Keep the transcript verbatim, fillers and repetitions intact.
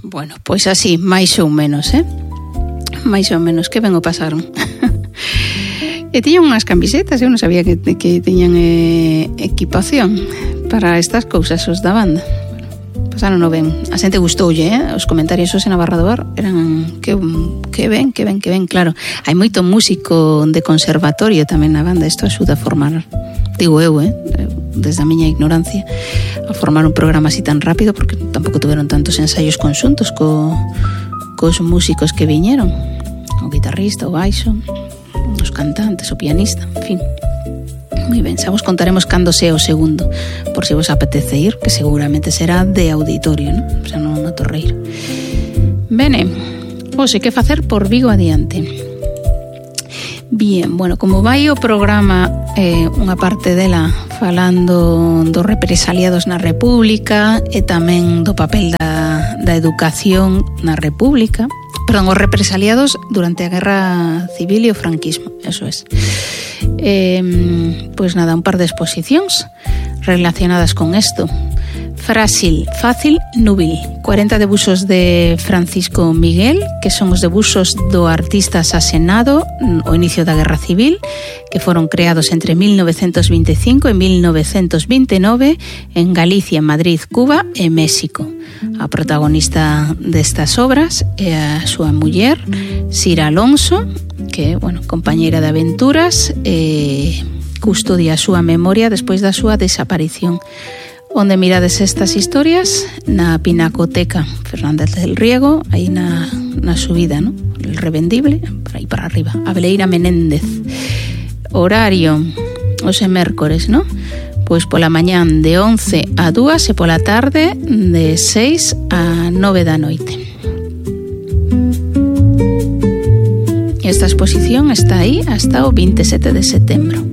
Bueno, pois así, máis ou menos, eh? máis ou menos, que ben o pasaron. E tiñan unhas camisetas, eu non sabía que, que tiñan eh, equipación para estas cousas os da banda. Bueno, pasaron no ben, a xente gustoulle, eh? Os comentarios os en Navarra do Bar eran que, que ben, que ben, que ben, claro. Hai moito músico de conservatorio tamén na banda, isto axuda a formar, digo eu, eh? desde a miña ignorancia, a formar un programa así tan rápido, porque tampouco tuveron tantos ensaios conxuntos co, cos músicos que viñeron, o guitarrista, o baixo, os cantantes, o pianista, en fin. Moi ben, xa vos contaremos cando sea o segundo, por se vos apetece ir, que seguramente será de auditorio, non? O sea, non no Torreiro. Bene, hoxe que facer por Vigo adiante. Bien, bueno, como vai o programa, eh, unha parte dela falando dos represaliados na República e tamén do papel da, da educación na República, perdón, os represaliados durante a Guerra Civil e o franquismo, eso es. Eh, pois nada, un par de exposicións relacionadas con isto. Frágil, fácil, núbil. cuarenta debuxos de Francisco Miguel, que son os debuxos do artista asasinado ao inicio da Guerra Civil, que foron creados entre mil novecentos vinte e cinco e mil novecentos vinte e nove en Galicia, Madrid, Cuba e México. A protagonista destas obras é a súa muller, Sira Alonso, que, bueno, compañeira de aventuras, e custodia a súa memoria despois da súa desaparición. Onde mirades estas historias? Na Pinacoteca Fernández del Riego, aí na, na subida, ¿no? El Revendible, por aí para arriba, Abeleira Menéndez. Horario, hoxe mércores, ¿no? Pois pola mañán de once a dúas e pola tarde de seis a nove da noite. Esta exposición está aí hasta o veintisiete de setembro.